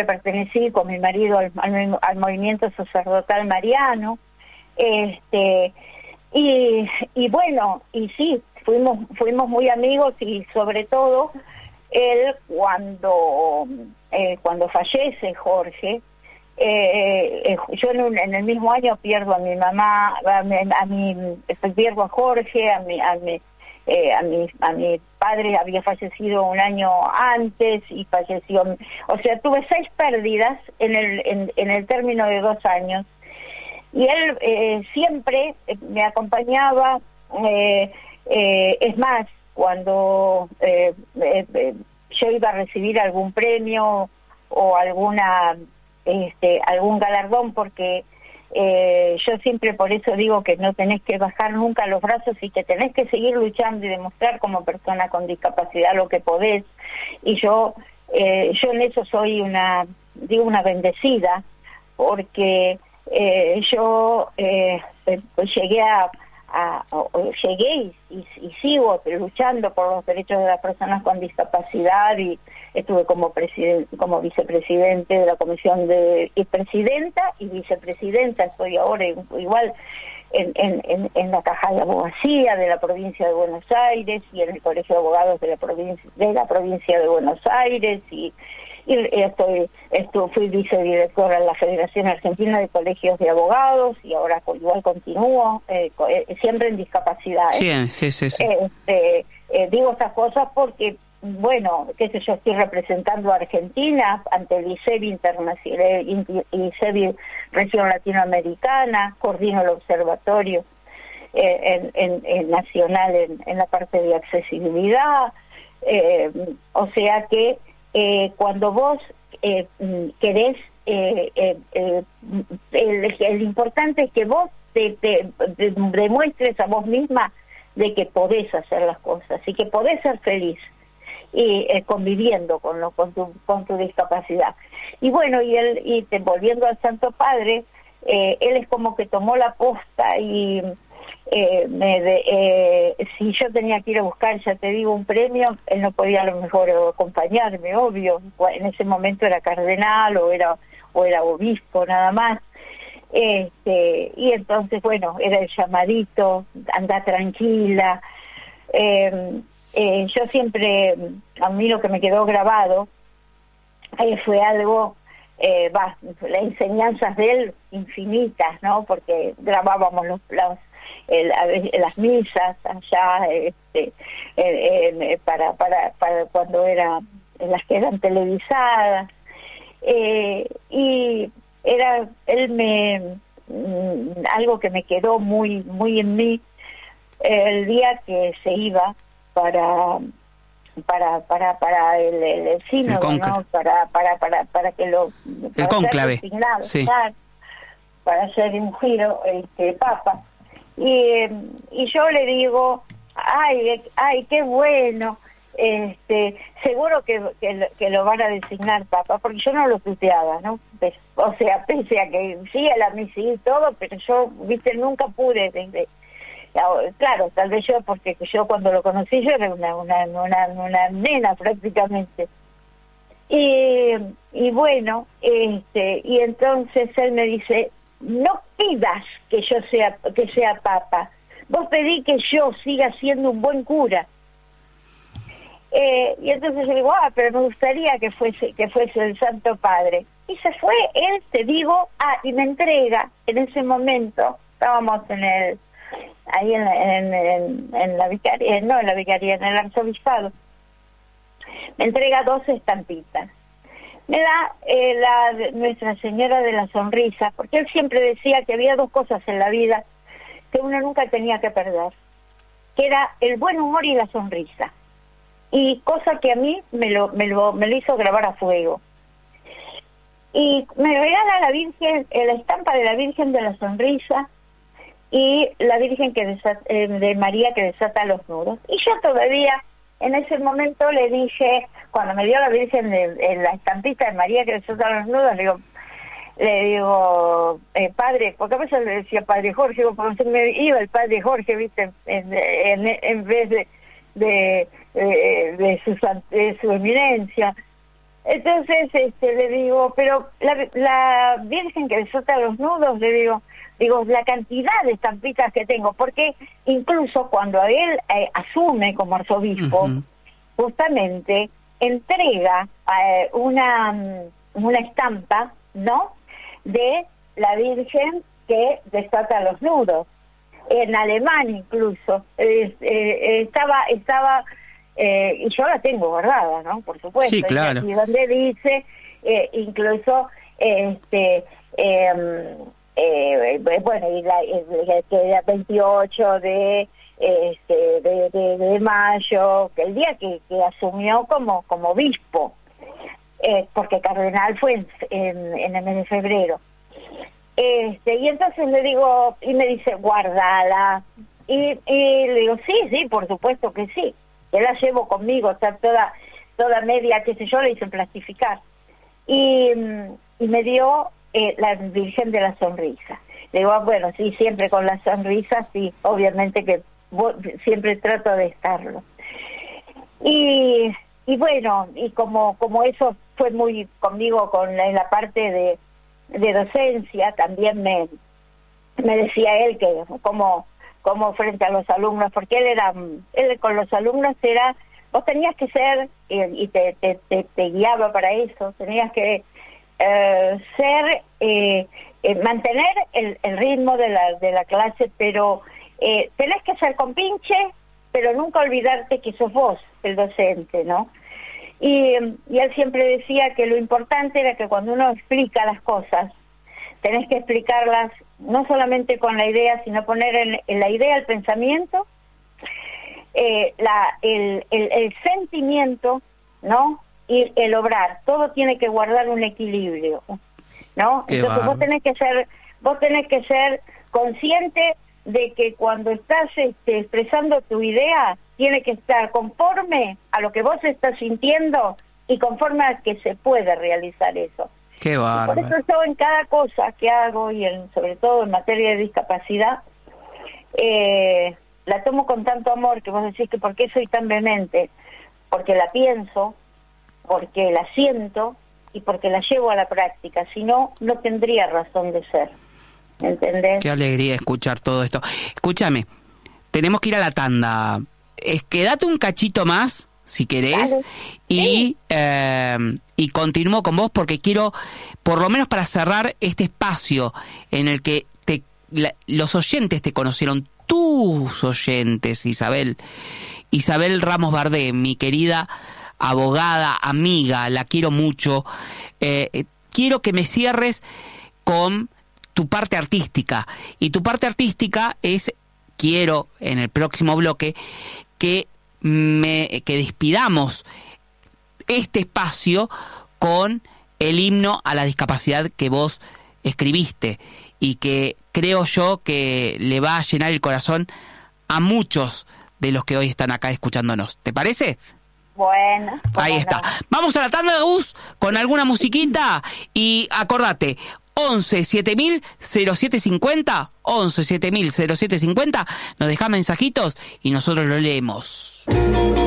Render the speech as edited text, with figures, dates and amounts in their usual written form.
pertenecí con mi marido al movimiento sacerdotal mariano, y bueno, y sí, fuimos muy amigos, y sobre todo él cuando fallece Jorge, yo en el mismo año pierdo a mi mamá, pierdo a Jorge, a mi padre había fallecido un año antes y falleció, o sea, tuve 6 pérdidas en el término de 2 años, y él siempre me acompañaba, es más, cuando yo iba a recibir algún premio o algún galardón, porque yo siempre por eso digo que no tenés que bajar nunca los brazos y que tenés que seguir luchando y demostrar como persona con discapacidad lo que podés, y yo en eso soy una bendecida, porque yo llegué y sigo luchando por los derechos de las personas con discapacidad, y estuve como vicepresidente de la comisión y presidenta y vicepresidenta, estoy ahora igual en la Caja de Abogacía de la provincia de Buenos Aires, y en el Colegio de Abogados de la provincia de Buenos Aires, y fui vicedirectora en la Federación Argentina de Colegios de Abogados, y ahora igual continúo, siempre en discapacidad. Sí. Digo estas cosas porque, bueno, qué sé yo, estoy representando a Argentina ante el ISEBI Internacional, ISEBI Región Latinoamericana, coordino el observatorio nacional en la parte de accesibilidad, o sea que cuando vos querés, el importante es que vos te demuestres a vos misma de que podés hacer las cosas y que podés ser feliz, y conviviendo con tu discapacidad. Y bueno, volviendo al Santo Padre, él es como que tomó la posta, y si yo tenía que ir a buscar, ya te digo, un premio, él no podía a lo mejor acompañarme, obvio, en ese momento era cardenal o era obispo nada más, y entonces bueno, era el llamadito, anda tranquila. Yo siempre, a mí lo que me quedó grabado fue algo, las enseñanzas de él infinitas, ¿no? Porque grabábamos las misas allá, para cuando eran las que eran televisadas, y era algo que me quedó muy muy en mí, el día que se iba para el sínodo, ¿no? Para que el cónclave, sí, para ser ungido papa, y yo le digo, ay qué bueno, seguro que lo van a designar papa, porque yo no lo tuteaba, ¿no? O sea, pese a que sí, a la misa y todo, pero yo, viste, nunca pude. Claro, tal vez porque yo cuando lo conocí yo era una nena prácticamente. Y bueno, y entonces él me dice, no pidas que sea papa, vos pedí que yo siga siendo un buen cura. Y entonces yo digo, pero me gustaría que fuese el Santo Padre. Y se fue él, te digo, y me entrega, en ese momento, estábamos ahí en la vicaría, no en la vicaría, en el arzobispado, me entrega 2 estampitas. Me da Nuestra Señora de la Sonrisa, porque él siempre decía que había 2 cosas en la vida que uno nunca tenía que perder, que era el buen humor y la sonrisa, y cosa que a mí me lo hizo grabar a fuego. Y me regala la Virgen, la estampa de la Virgen de la Sonrisa, y la Virgen de María que desata los nudos. Y yo todavía en ese momento le dije, cuando me dio la Virgen la estampita de María que desata los nudos, le digo, padre, porque a veces le decía padre Jorge, porque se me iba el padre Jorge, viste, en vez de su eminencia. Entonces le digo, pero la Virgen que desata los nudos, le digo, la cantidad de estampitas que tengo, porque incluso cuando él asume como arzobispo, justamente entrega una estampa, ¿no?, de la Virgen que desata los nudos, en alemán incluso. Estaba y yo la tengo guardada, ¿no?, por supuesto. Sí, claro. Y donde dice incluso bueno, y el 28 de mayo, que el día que asumió como obispo, porque cardenal fue en el mes de febrero. Y entonces le digo, y me dice, guardala. Y le digo, sí, por supuesto que sí. Yo la llevo conmigo, está toda media, qué sé yo, la hice plastificar. Y me dio la Virgen de la Sonrisa. Le digo, bueno, sí, siempre con la sonrisa, sí, obviamente que siempre trato de estarlo. Y bueno, y como eso fue muy conmigo en la parte de docencia, también me decía él que como frente a los alumnos, porque él con los alumnos era, vos tenías que ser, y te guiaba para eso, tenías que mantener el ritmo de la clase, pero tenés que ser compinche, pero nunca olvidarte que sos vos el docente, ¿no? Y él siempre decía que lo importante era que cuando uno explica las cosas, tenés que explicarlas no solamente con la idea, sino poner en la idea el pensamiento, el sentimiento, ¿no?, y el obrar. Todo tiene que guardar un equilibrio, ¿no? Qué Entonces vos tenés que ser consciente de que cuando estás expresando tu idea, tiene que estar conforme a lo que vos estás sintiendo y conforme a que se puede realizar eso. Qué bárbaro. Por eso yo en cada cosa que hago, y sobre todo en materia de discapacidad, la tomo con tanto amor, que vos decís que por qué soy tan vehemente, porque la pienso, porque la siento y porque la llevo a la práctica, si no, no tendría razón de ser. ¿Entendés? Qué alegría escuchar todo esto. Escúchame, tenemos que ir a la tanda. Quédate un cachito más, si querés, y continúo con vos, porque quiero, por lo menos para cerrar este espacio en el que los oyentes te conocieron, tus oyentes, Isabel Ramos Bardé, mi querida abogada, amiga, la quiero mucho. Quiero que me cierres con tu parte artística, y tu parte artística quiero en el próximo bloque que despidamos este espacio con el himno a la discapacidad que vos escribiste, y que creo yo que le va a llenar el corazón a muchos de los que hoy están acá escuchándonos. ¿Te parece? Bueno. Ahí está. Vamos a la tanda, Gus, con alguna musiquita, y acordate, 11 7000 0750, 11 7000 0750, nos dejá mensajitos y nosotros lo leemos.